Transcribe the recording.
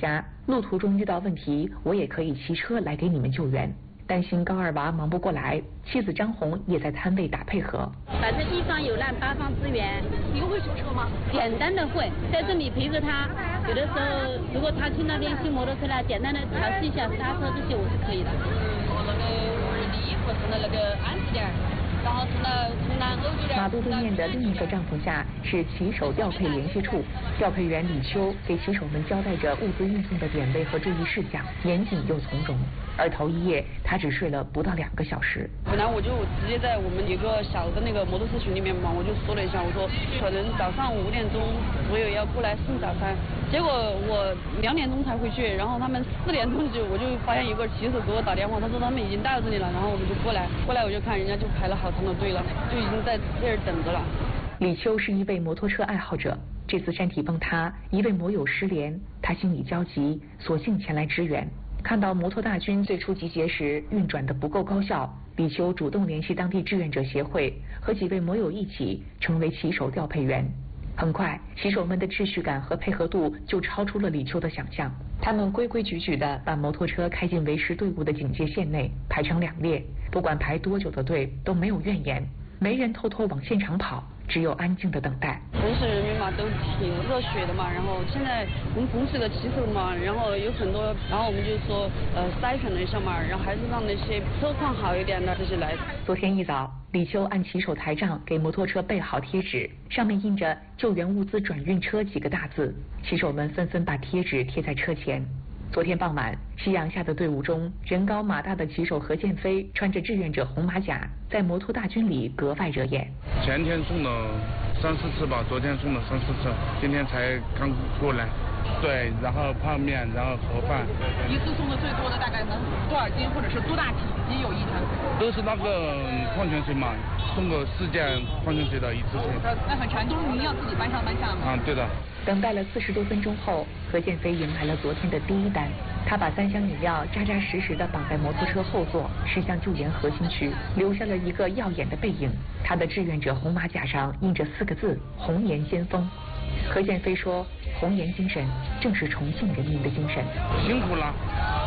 家，路途中遇到问题，我也可以骑车来给你们救援。担心高二娃忙不过来，妻子张红也在摊位打配合。 反正一方有难八方支援。 你会修车吗？ 简单的会，在这里陪着他。有的时候如果他去那边修摩托车了，简单的调试一下刹车这些我是可以的。 那个衣服是那个安置点。然后从南欧这边。 马路对面的另一个帐篷下是骑手调配联系处，调配员李秋给骑手们交代着物资运送的点位和注意事项，严谨又从容。而头一夜他只睡了不到2个小时。 本来我就直接在我们一个小的那个摩托车群里面嘛，我就说了一下，我说可能早上5点钟左右要过来送早餐，结果我2点钟才回去，然后他们4点钟我就发现有个骑手给我打电话，他说他们已经到这里了，然后我们就过来我就看人家就排了好长的队了，就已经在这儿等着了。 李秋是一位摩托车爱好者，这次山体崩塌，一位摩友失联，他心里焦急，索性前来支援。看到摩托大军最初集结时运转的不够高效，李秋主动联系当地志愿者协会，和几位摩友一起成为骑手调配员。很快，骑手们的秩序感和配合度就超出了李秋的想象。他们规规矩矩地把摩托车开进维持队伍的警戒线内，排成2列，不管排多久的队都没有怨言，没人偷偷往现场跑，只有安静的等待。 同事人员嘛都挺热血的嘛，然后现在我们同事的骑手嘛，然后有很多，然后我们就说筛选了一下嘛，然后还是让那些车况好一点的这些来。 昨天一早，李秋按骑手台账给摩托车备好贴纸，上面印着救援物资转运车几个大字，骑手们纷纷把贴纸贴在车前。昨天傍晚，夕阳下的队伍中，人高马大的骑手何建飞穿着志愿者红马甲，在摩托大军里格外惹眼。 前天送了3、4次吧，昨天送了3、4次，今天才刚过来。对，然后泡面，然后盒饭。 一次送的最多的大概能多少斤，或者是多大体积有一台？ 都是那个矿泉水嘛，送个4件矿泉水的一次性。 那很全，都是您要自己搬上搬下吗？ 对的。 等待了40多分钟后，何建飞迎来了昨天的第一单。他把3箱饮料扎扎实实地绑在摩托车后座，驶向救援核心区，留下了一个耀眼的背影。他的志愿者红马甲上印着4个字：红颜先锋。何建飞说，红颜精神正是重庆人民的精神。 辛苦了。